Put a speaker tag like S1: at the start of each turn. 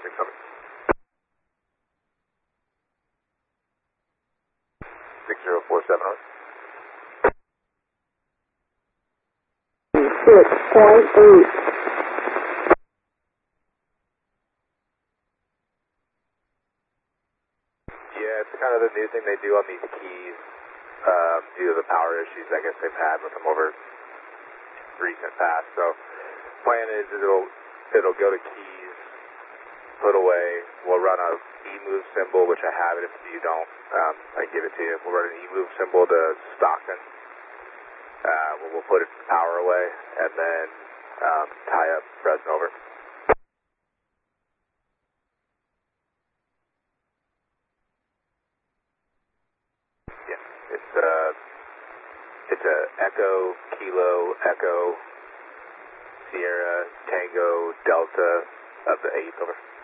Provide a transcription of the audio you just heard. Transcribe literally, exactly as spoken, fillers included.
S1: six over. six zero four seven over.
S2: six point eight.
S1: Yeah, it's kind of the new thing they do on these keys um, due to the power issues I guess they've had with them over recent past. So plan is it'll it'll go to keys, put away. We'll run a E-move symbol, which I have it. If you don't, um, I give it to you. We'll run an E-move symbol to Stockton. Uh, we'll, we'll put its power away and then um, tie up Fresno over. Yeah, it's a it's a Echo Kilo Echo Sierra Tango Delta of the eighth over.